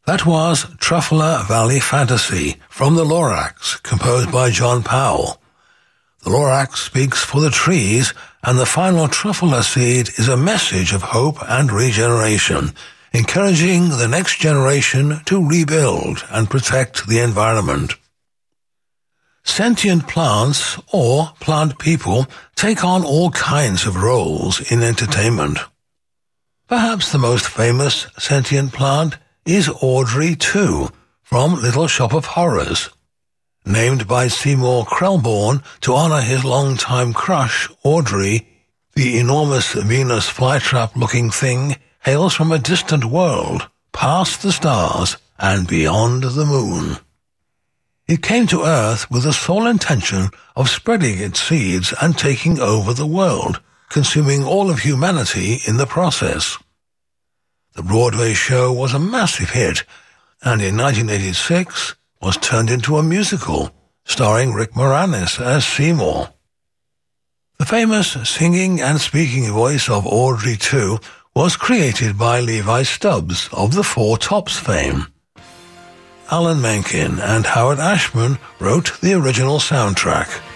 That was Truffler Valley Fantasy from the Lorax, composed by John Powell. The Lorax speaks for the trees, and the final truffler seed is a message of hope and regeneration, encouraging the next generation to rebuild and protect the environment. Sentient plants, or plant people, take on all kinds of roles in entertainment. Perhaps the most famous sentient plant is Audrey 2 from Little Shop of Horrors. Named by Seymour Krelborn to honor his longtime crush, Audrey, the enormous Venus flytrap-looking thing hails from a distant world, past the stars and beyond the moon. It came to Earth with the sole intention of spreading its seeds and taking over the world, consuming all of humanity in the process. The Broadway show was a massive hit, and in 1986 was turned into a musical, starring Rick Moranis as Seymour. The famous singing and speaking voice of Audrey 2 was created by Levi Stubbs of the Four Tops fame. Alan Menken and Howard Ashman wrote the original soundtrack.